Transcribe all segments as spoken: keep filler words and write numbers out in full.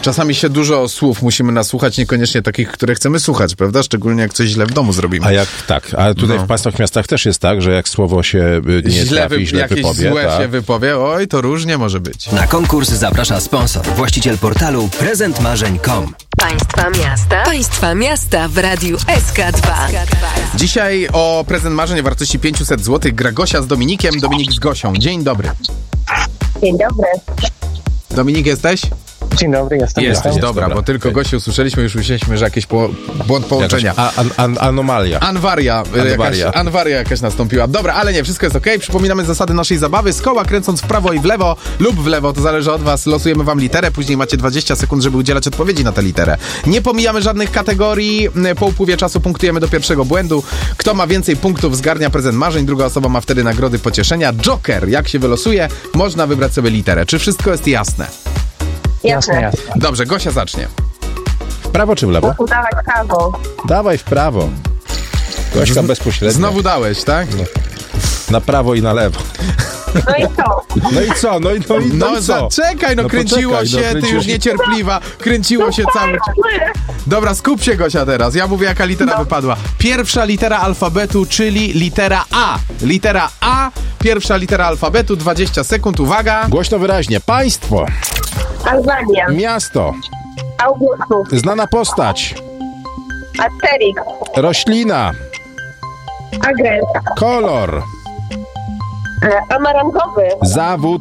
Czasami się dużo słów musimy nasłuchać, niekoniecznie takich, które chcemy słuchać, prawda? Szczególnie jak coś źle w domu zrobimy. A jak tak, a tutaj no. w państwach, miastach też jest tak, że jak słowo się nie źle trafi, wy, źle jakieś wypowie. złe tak. się wypowie, oj, to różnie może być. Na konkurs zaprasza sponsor, właściciel portalu prezent marzeń kropka com. Państwa miasta. Państwa miasta w Radiu S K dwa. Dzisiaj o prezent marzeń o wartości pięćset złotych gra Gosia z Dominikiem, Dominik z Gosią. Dzień dobry. Dzień dobry. Dominik, jesteś? Dzień dobry, jestem. Jesteś, jestem. dobra, dobra. bo tylko Gosię usłyszeliśmy, już myśleliśmy, że jakieś po, błąd połączenia. Jakaś an, an, anomalia. Anwaria, Anwaria. jakaś, anwaria jakaś nastąpiła. Dobra, ale nie, wszystko jest okej. Okay. Przypominamy zasady naszej zabawy. Z koła kręcąc w prawo i w lewo lub w lewo, to zależy od was. Losujemy wam literę, później macie dwadzieścia sekund, żeby udzielać odpowiedzi na tę literę. Nie pomijamy żadnych kategorii. Po upływie czasu punktujemy do pierwszego błędu. Kto ma więcej punktów, zgarnia prezent marzeń. Druga osoba ma wtedy nagrody pocieszenia. Joker, jak się wylosuje, można wybrać sobie literę. Czy wszystko jest jasne? Jasne, jasne. Dobrze, Gosia zacznie. W prawo czy w lewo? Udawać prawo. Dawaj w prawo. Gośka bezpośrednio. Znowu dałeś, tak? No. Na prawo i na lewo. No i co? No i co? No i, no i, no No i co? zaczekaj, no, No kręciło poczekaj, no się, ty kręciło już się. niecierpliwa, kręciło się cały czas. Dobra, skup się, Gosia, teraz. Ja mówię, jaka litera No. wypadła. Pierwsza litera alfabetu, czyli litera A. Litera A, pierwsza litera alfabetu, dwadzieścia sekund, uwaga. Głośno wyraźnie. Państwo. Albania. Miasto. Augustus. Znana postać. Asterix. Roślina. Agres. Kolor. E, amarantowy. Zawód.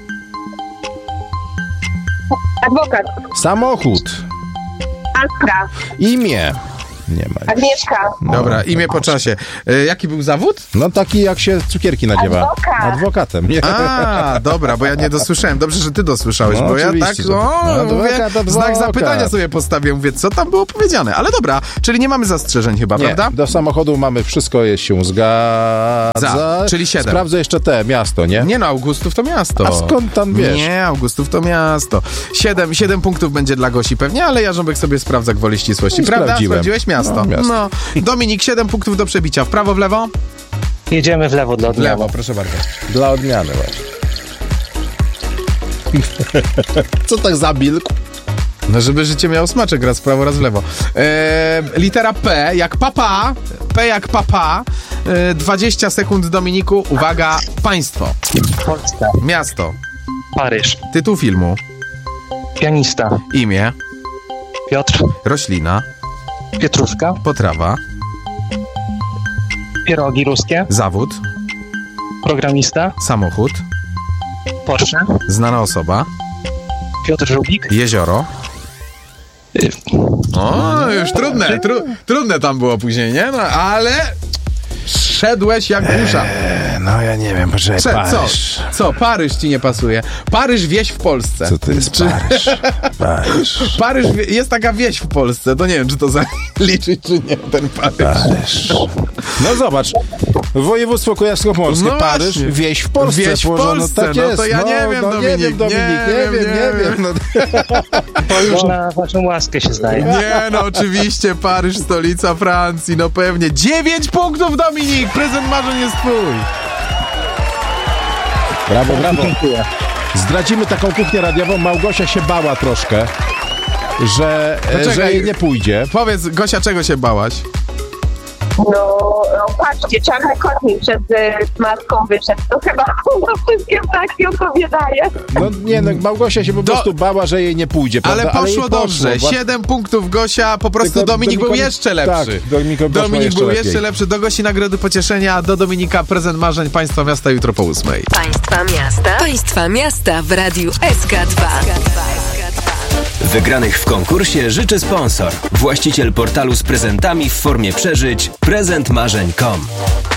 Adwokat. Samochód. Askra. Imię. Nie ma. Agnieszka. Dobra, imię po czasie. E, jaki był zawód? No taki jak się cukierki nadziewa. Adwokat. Adwokatem. Nie? A, dobra, bo ja nie dosłyszałem. Dobrze, że ty dosłyszałeś, No, bo ja oczywiście, tak, że- o, Adwokat, mówię, adwokat. znak zapytania sobie postawię, mówię, co tam było powiedziane. Ale dobra, czyli nie mamy zastrzeżeń chyba, Nie. prawda? Do samochodu mamy wszystko, jest się zgadza. Za, czyli siedem. Sprawdzę jeszcze te, miasto, nie? Nie no, Augustów to miasto. A skąd tam wiesz? Nie, Augustów to miasto. Siedem, siedem punktów będzie dla Gosi pewnie, ale Jarząbek sobie sprawdza gwoli ścisłości. No, Prawda? sprawdziłem. Sprawdziłeś miasto. No, miasto. No. Dominik, siedem punktów do przebicia. W prawo, w lewo? Jedziemy w lewo dla W odmiany. lewo, proszę bardzo. Dla odmiany właśnie. Co tak zamilkł? No, żeby życie miało smaczek, raz w prawo, raz w lewo. Eee, litera P, jak papa. P jak papa. Eee, dwadzieścia sekund, Dominiku. Uwaga, państwo. Polska. Miasto. Paryż. Tytuł filmu. Pianista. Imię. Piotr. Roślina. Pietruszka. Potrawa. Pierogi ruskie. Zawód. Programista. Samochód. Porsche. Znana osoba. Piotr Żubik. Jezioro. Y, O, już trudne, tru, trudne tam było później, nie? No, ale szedłeś jak dusza. E, no ja nie wiem, poczekaj, Prze- Paryż. Co? Co? Paryż ci nie pasuje. Paryż wieś w Polsce. Co to jest Czy- Paryż? Paryż. Paryż wie- jest taka wieś w Polsce, to nie wiem, czy to zaliczyć, czy nie, ten Paryż. Paryż. No zobacz, województwo kujawsko-pomorskie, No Paryż, właśnie. wieś w Polsce. Wieś w położono, Polsce, tak no jest. to ja nie wiem, no, Dominik, nie wiem, Dominik, nie nie, wiem, wiem, nie nie wiem. wiem. No. To już na waszą łaskę się zdaje. Nie, no oczywiście, Paryż, stolica Francji, no pewnie. Dziewięć punktów, Dominik! Prezent marzeń jest twój. Brawo, brawo. Dziękuję. Zdradzimy taką kuchnię radiową. Małgosia się bała troszkę, że, Poczekaj. że jej nie pójdzie. Powiedz, Gosia, czego się bałaś? No, no patrzcie, czarny kotnik przed y, matką wyszedł. To chyba na wszystkie ptaki odpowiadaje. No nie, no Małgosia się po Do- prostu bała, że jej nie pójdzie, prawda? Ale poszło jej dobrze. Bo- Siedem punktów, Gosia. Po prostu Tylko Dominik był Dominikowi- jeszcze lepszy. Tak, Dominikowi poszło Dominik jeszcze był lepiej. jeszcze lepszy. Do Gosi nagrody pocieszenia, do Dominika prezent marzeń Państwa Miasta jutro po ósmej. Państwa miasta. Państwa miasta w Radiu S K dwa. Wygranych w konkursie życzy sponsor, właściciel portalu z prezentami w formie przeżyć prezent marzeń kropka com.